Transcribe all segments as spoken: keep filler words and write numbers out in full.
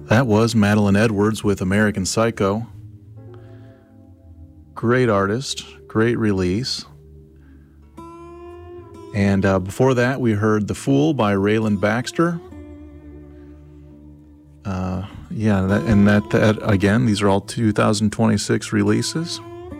That was Madeline Edwards with American Psycho. Great artist, great release. And uh, before that, we heard The Fool by Raylan Baxter. Uh, yeah, that, and that, that, again, these are all two thousand twenty-six releases.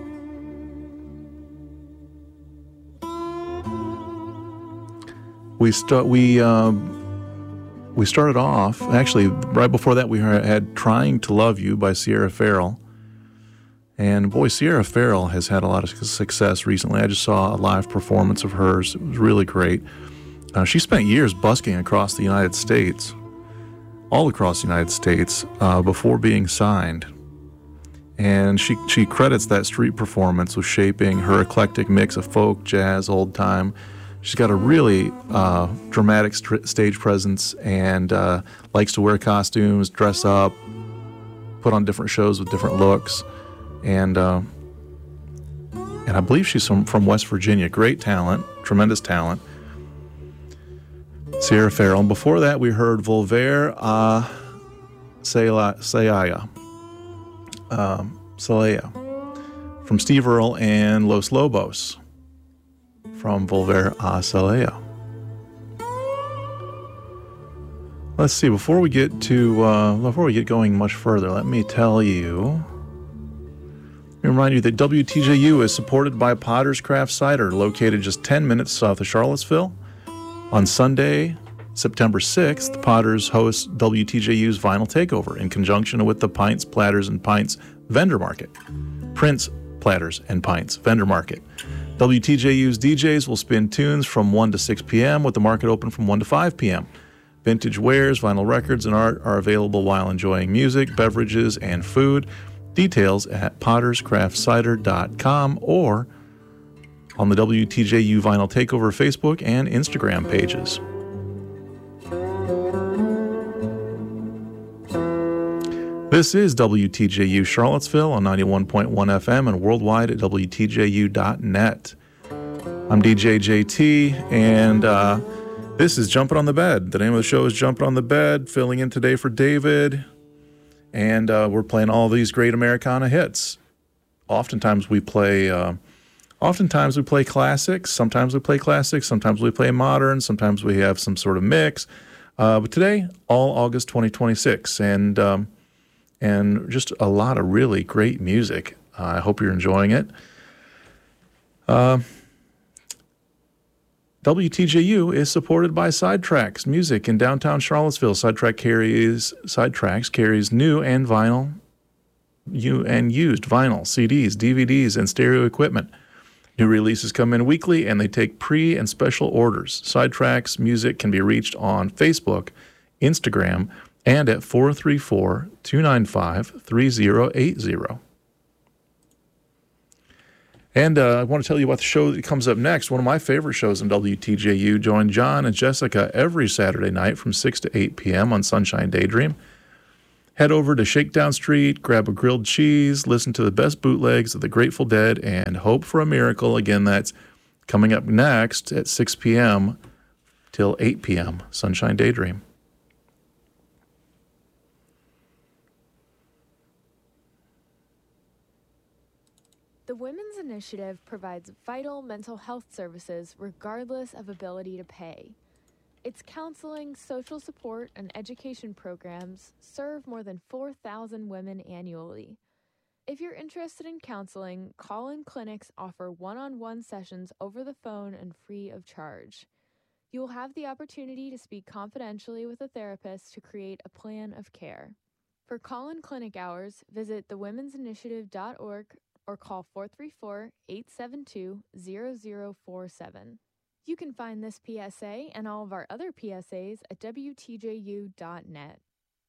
We start, we, uh, we started off, actually, right before that, we had Trying to Love You by Sierra Farrell. And boy, Sierra Farrell has had a lot of success recently. I just saw a live performance of hers. It was really great. Uh, she spent years busking across the United States, all across the United States, uh, before being signed. And she, she credits that street performance with shaping her eclectic mix of folk, jazz, old time. She's got a really uh, dramatic st- stage presence and uh, likes to wear costumes, dress up, put on different shows with different looks. And uh, and I believe she's from, from West Virginia. Great talent, tremendous talent. Sierra Farrell. And before that, we heard Volver a Celaya, um, Celaya, from Steve Earle and Los Lobos, from Volver a Celaya. Let's see. Before we get to uh, before we get going much further, let me tell you. Let me remind you that W T J U is supported by Potter's Craft Cider, located just ten minutes south of Charlottesville. On Sunday, September sixth, Potter's hosts W T J U's Vinyl Takeover in conjunction with the Pints, Platters, and Pints Vendor Market. Prince, Platters, and Pints Vendor Market. W T J U's D Js will spin tunes from one to six p.m. with the market open from one to five p.m. Vintage wares, vinyl records, and art are available while enjoying music, beverages, and food. Details at potters craft cider dot com or on the W T J U Vinyl Takeover Facebook and Instagram pages. This is W T J U Charlottesville on ninety-one point one F M and worldwide at W T J U dot net. I'm D J J T, and uh, this is Jumping on the Bed. The name of the show is Jumping on the Bed, filling in today for David. And uh, we're playing all these great Americana hits. Oftentimes we play, uh, oftentimes we play classics. Sometimes we play classics. Sometimes we play modern. Sometimes we have some sort of mix. Uh, but today, all August twenty twenty-six, and um, and just a lot of really great music. Uh, I hope you're enjoying it. Uh, W T J U is supported by Sidetracks Music in downtown Charlottesville. Sidetrack carries Sidetracks carries new and vinyl, new and used vinyl, C Ds, D V Ds, and stereo equipment. New releases come in weekly, and they take pre and special orders. Sidetracks Music can be reached on Facebook, Instagram, and at four three four, two nine five, three zero eight zero. And uh, I want to tell you about the show that comes up next. One of my favorite shows in W T J U. Join John and Jessica every Saturday night from six to eight p.m. on Sunshine Daydream. Head over to Shakedown Street, grab a grilled cheese, listen to the best bootlegs of the Grateful Dead, and hope for a miracle. Again, that's coming up next at six p.m. till eight p.m. Sunshine Daydream. The Women's Initiative provides vital mental health services regardless of ability to pay. Its counseling, social support, and education programs serve more than four thousand women annually. If you're interested in counseling, call-in clinics offer one-on-one sessions over the phone and free of charge. You will have the opportunity to speak confidentially with a therapist to create a plan of care. For call-in clinic hours, visit the womens initiative dot org or call four three four, eight seven two, zero zero four seven. You can find this P S A and all of our other P S As at W T J U dot net.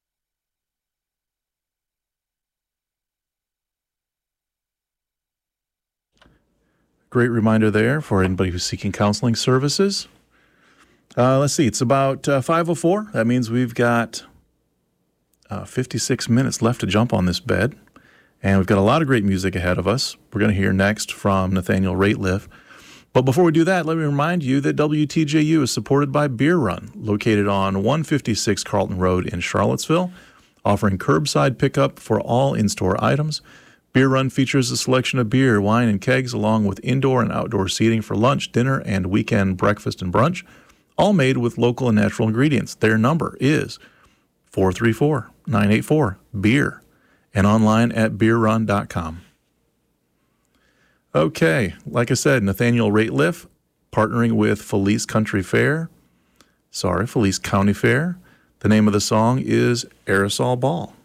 Great reminder there for anybody who's seeking counseling services. Uh, let's see, it's about uh, five oh four. That means we've got uh, fifty-six minutes left to jump on this bed. And we've got a lot of great music ahead of us. We're going to hear next from Nathaniel Rateliff. But before we do that, let me remind you that W T J U is supported by Beer Run, located on one fifty-six Carlton Road in Charlottesville. offering curbside pickup for all in-store items. Beer Run features a selection of beer, wine, and kegs, along with indoor and outdoor seating for lunch, dinner, and weekend breakfast and brunch, all made with local and natural ingredients. Their number is four three four, nine eight four, beer, and online at beer run dot com. Okay, like I said, Nathaniel Rateliff, partnering with Felice Country Fair, sorry, Felice County Fair. The name of the song is Aerosol Ball.